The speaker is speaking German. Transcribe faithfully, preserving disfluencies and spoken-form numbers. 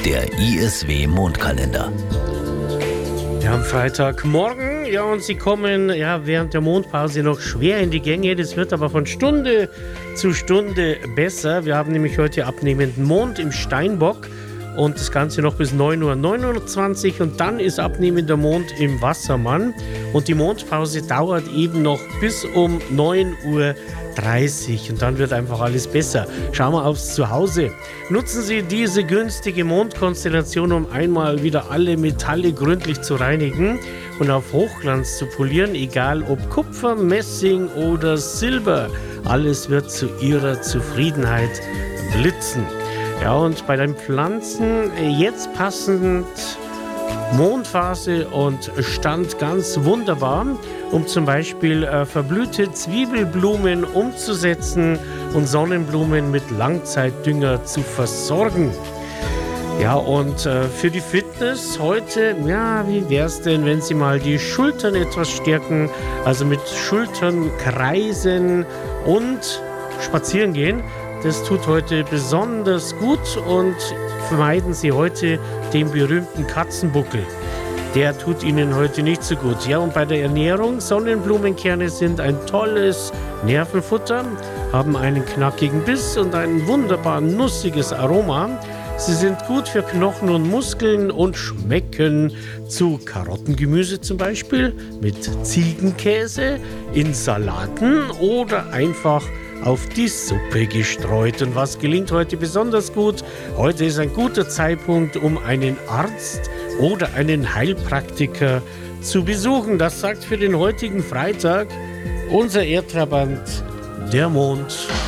Der I S W-Mondkalender. Wir haben Freitagmorgen, ja, und Sie kommen ja während der Mondpause noch schwer in die Gänge. Das wird aber von Stunde zu Stunde besser. Wir haben nämlich heute abnehmenden Mond im Steinbock und das Ganze noch bis neun Uhr neunundzwanzig und dann ist abnehmender Mond im Wassermann und die Mondpause dauert eben noch bis um neun Uhr dreißig und dann wird einfach alles besser. Schauen wir aufs Zuhause. Nutzen Sie diese günstige Mondkonstellation, um einmal wieder alle Metalle gründlich zu reinigen und auf Hochglanz zu polieren, egal ob Kupfer, Messing oder Silber. Alles wird zu Ihrer Zufriedenheit blitzen. Ja, und bei den Pflanzen jetzt passend Mondphase und Stand ganz wunderbar, um zum Beispiel äh, verblühte Zwiebelblumen umzusetzen und Sonnenblumen mit Langzeitdünger zu versorgen. Ja, und äh, für die Fitness heute, ja, wie wär's denn, wenn Sie mal die Schultern etwas stärken, also mit Schultern kreisen und spazieren gehen. Das tut heute besonders gut und vermeiden Sie heute den berühmten Katzenbuckel. Der tut Ihnen heute nicht so gut. Ja, und bei der Ernährung, Sonnenblumenkerne sind ein tolles Nervenfutter, haben einen knackigen Biss und ein wunderbar nussiges Aroma. Sie sind gut für Knochen und Muskeln und schmecken zu Karottengemüse zum Beispiel mit Ziegenkäse in Salaten oder einfach auf die Suppe gestreut. Und was gelingt heute besonders gut? Heute ist ein guter Zeitpunkt, um einen Arzt oder einen Heilpraktiker zu besuchen. Das sagt für den heutigen Freitag unser Erdtrabant, der Mond.